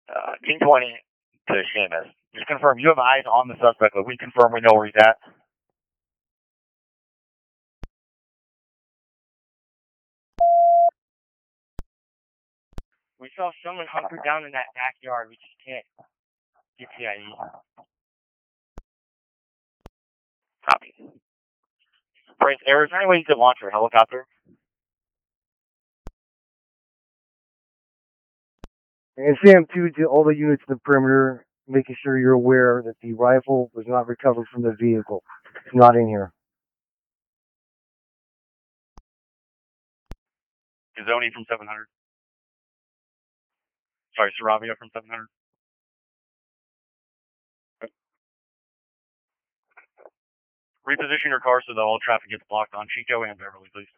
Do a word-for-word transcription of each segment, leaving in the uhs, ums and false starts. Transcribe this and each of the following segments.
Uh, King twenty to Seamus. Just confirm you have eyes on the suspect, but we confirm we know where he's at. We saw someone hunkered down in that backyard. We just can't get the I D. Copy. Prince Air, is there any way you could launch your helicopter? And Sam two to all the units in the perimeter, making sure you're aware that the rifle was not recovered from the vehicle. It's not in here. Gazoni from seven hundred. Sorry, Saravia from seven hundred. Reposition your car so that all traffic gets blocked on Chico and Beverly, please.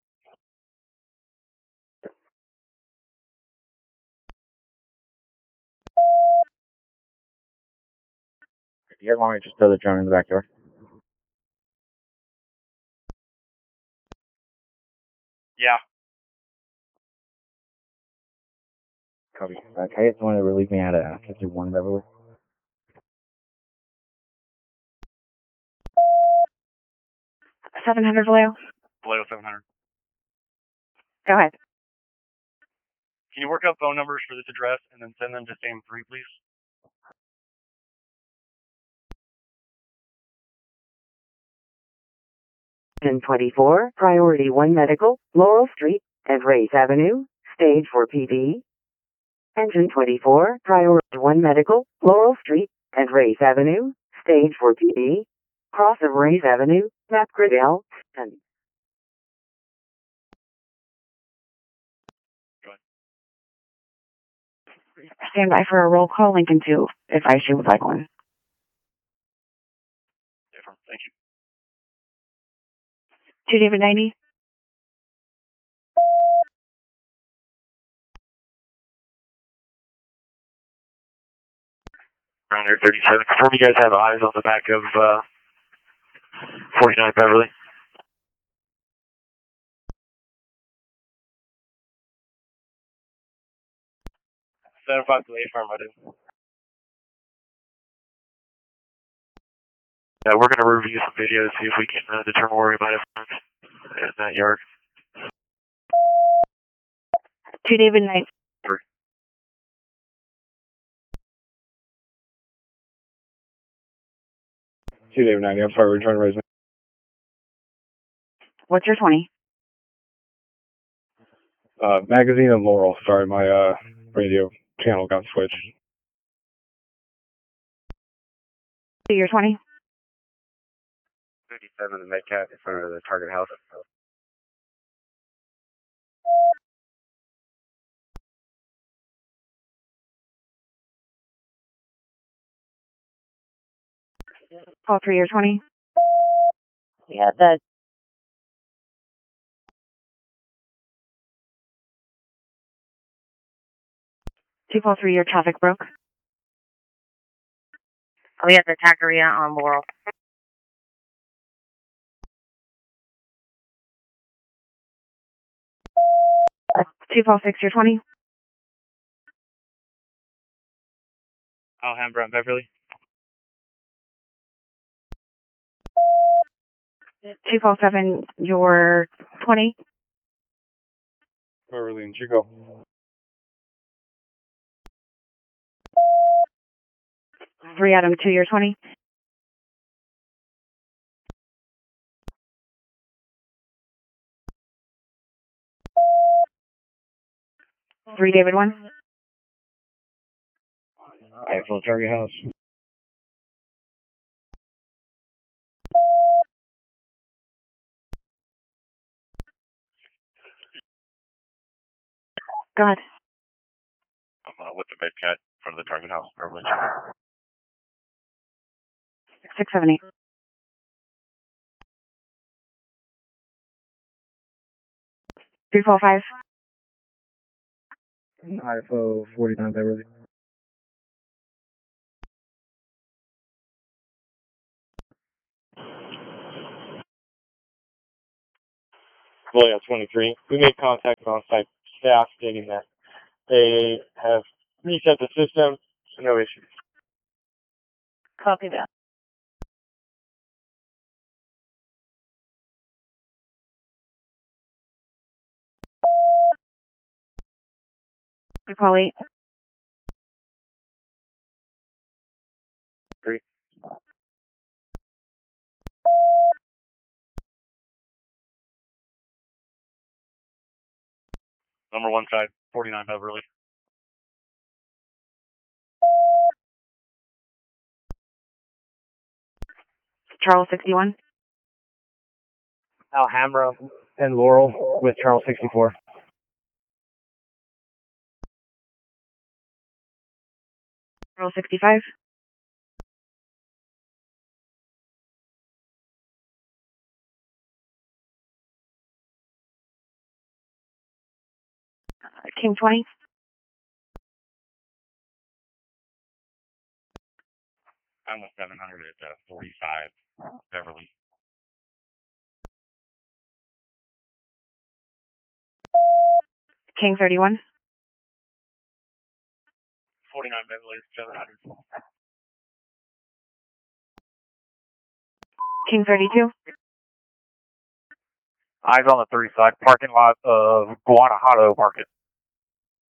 You guys want me to just throw the drone in the backyard? Yeah. Copy. Uh, can I get someone to relieve me at a fifty-one Beverly? seven hundred Vallejo. Vallejo seven hundred. Go ahead. Can you work up phone numbers for this address and then send them to Sam three, please? ten twenty-four, Priority one Medical, Laurel Street, and Race Avenue, Stage for P D. Engine twenty-four, Priority one Medical, Laurel Street, and Race Avenue, Stage for P D. Cross of Race Avenue, Map Gridell, and stand by for a roll call, Lincoln two, if I should would like one. Different, thank you. two David ninety. Around here, thirty-seven. Confirm you guys have eyes on the back of uh, forty-nine Beverly. seven five to eight affirmative. Yeah, we're going to review some videos, see if we can uh, determine where we might have found in that yard. two David ninety. two David ninety, I'm sorry, we're trying to raise. What's your twenty? Uh, magazine and Laurel, sorry, my uh, radio channel got switched. Your twenty? fifty-seven, the Medcat in front of the target house. Call three or twenty? Yeah, the two call three, your traffic broke. Oh, yeah, the taqueria on Laurel. Uh, two call six, your twenty? Alhambra and Beverly. two call seven, your twenty? Beverly and Chico. three Adam two, your twenty? three David one? Eiffel target house. Go ahead. I'm uh, with the Medcat in front of the target house. Beverly. six seven eight. three four five. I F O forty-nine Beverly. Vallejo twenty-three. We made contact with on-site staff stating that they have Reset the system. No issues. Copy that. Call eight. Three. Number one side, forty-nine Beverly. Charles sixty-one. Alhambra and Laurel with Charles sixty-four. Charles sixty-five. Uh, King twenty. I'm with seven hundred at uh, forty-five Beverly. King thirty-one. forty-nine Beverly, seven hundred. King thirty-two. Eyes on the three side, parking lot of Guanajuato Market.